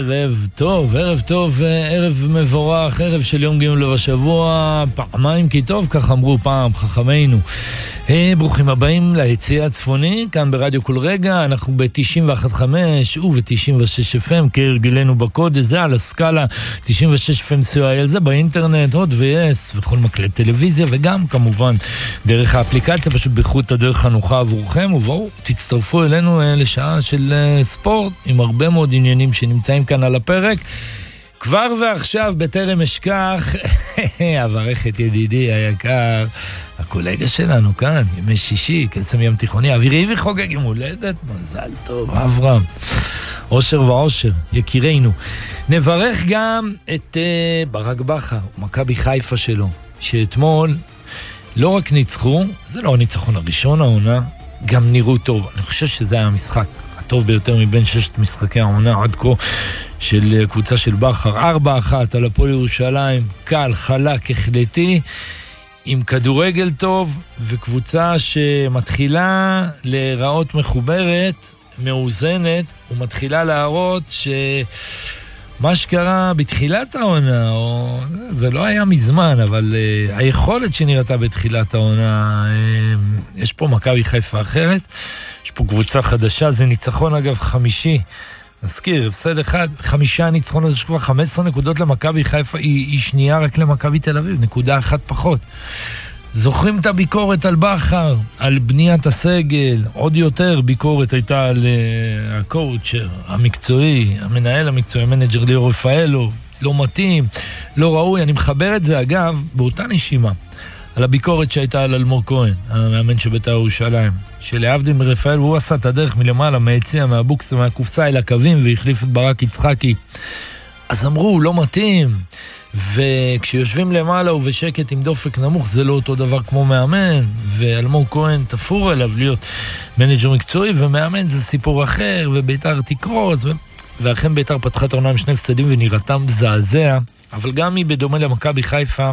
ערב טוב, ערב מבורך, ערב של יום ג' בשבוע, פעמיים כי טוב, כך אמרו פעם חכמינו. ברוכים הבאים ליציע הצפוני, כאן ברדיו כל רגע, אנחנו ב-91.5 וב-96 FM, כהרגלנו בקודש, זה על הסקאלה, 96 FM COIL, זה באינטרנט, הוט ויס, וכל מקלט טלוויזיה, וגם כמובן דרך האפליקציה, פשוט באיכות הדרך הנוחה עבורכם, ובואו תצטרפו אלינו לשעה של ספורט, עם הרבה מאוד עניינים שנמצאים כאן על הפרק. כבר ועכשיו, בטרם אשכח, אברך את ידידי היקר, הקולגה שלנו כאן, ימי שישי, קסם ים תיכוני, אבירי וחוגג עם הולדת, מזל טוב, אברהם, אושר ואושר, יקירנו. נברך גם את ברק בכר, מכבי חיפה שלו, שאתמול לא רק ניצחו, זה לא הניצחון הראשון העונה, גם נראו טוב. אני חושב שזה היה המשחק הטוב ביותר מבין 6 משחקי העונה עד כה של קבוצה של בכר. 4-1 על הפועל ירושלים, קל, חלק, החלטי, עם כדורגל טוב, וקבוצה שמתחילה להיראות מחוברת, מאוזנת, ומתחילה להראות מה שקרה בתחילת העונה, או זה לא היה מזמן, אבל היכולת שנראתה בתחילת העונה, יש פה מכבי חיפה אחרת, יש פה קבוצה חדשה, זה ניצחון אגב חמישי, נזכיר, הפסד אחד, 5 ניצחונות, יש כבר 15 נקודות למכבי חיפה, היא שנייה רק למכבי תל אביב, נקודה אחת פחות. זוכרים את הביקורת על בכר, על בניית הסגל, עוד יותר ביקורת הייתה על הקואוצ'ר המקצועי, המנהל המקצועי, המנג'ר ליאור רפאלו, לא מתאים, לא ראוי. אני מחבר את זה אגב באותה נשימה על הביקורת שהייתה על אלמוג כהן, המאמן של בית"ר ירושלים, שלהבדיל מרפאל, הוא עשה את הדרך מלמעלה, מהיציע, מהבוקס, מהקופסה אל הקווים, והחליף את ברק יצחקי. אז אמרו, לא מתאים, וכשיושבים למעלה ובשקט עם דופק נמוך, זה לא אותו דבר כמו מאמן, ואלמוג כהן תפור אליו להיות מנג'ר מקצועי, ומאמן זה סיפור אחר, ובית"ר תקרוס, ואכן בית"ר פתחה את העונה עם 2 הפסדים ונראתם מזעזע, אבל גם היא בדומה למכבי חיפה,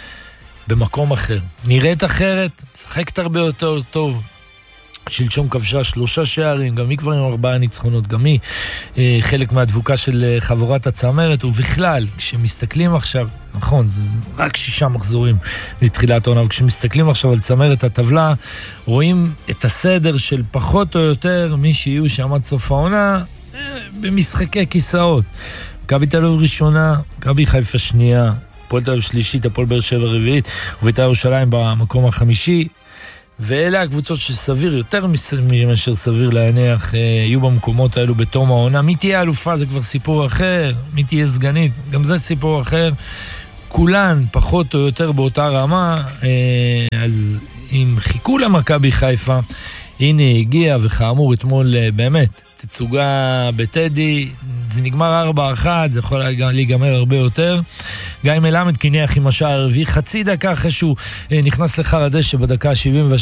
במקום אחר. נראית אחרת, משחקת הרבה יותר טוב, שלשום כבשה 3 שערים, גם היא כבר עם 4 ניצחונות, גם היא חלק מהדבוקה של חבורת הצמרת, ובכלל, כשמסתכלים עכשיו, נכון, זה רק 6 מחזורים לתחילת העונה, וכשמסתכלים עכשיו על צמרת הטבלה, רואים את הסדר של פחות או יותר מי שיהיו שם עד סוף העונה, במשחקי כיסאות. מכבי תל אביב ראשונה, מכבי חיפה שנייה, הפועל תל אביב שלישית, הפועל באר שבע רביעית, ובית"ר ירושלים במקום החמישי, ואלה הקבוצות שסביר, יותר מאשר סביר להניח, יהיו במקומות האלו בתום העונה. מי תהיה אלופה זה כבר סיפור אחר, מי תהיה סגנית, גם זה סיפור אחר. כולן פחות או יותר באותה רמה, אז אם חיכו למכבי חיפה, הנה הגיע, וכאמור אתמול באמת, תצוגה בטדי, זה נגמר 4-1, זה יכול להיגמר הרבה יותר. גיא מלמד קניח עם השער הרביעי, חצי דקה אחרי שהוא נכנס לחר הדשא בדקה 76,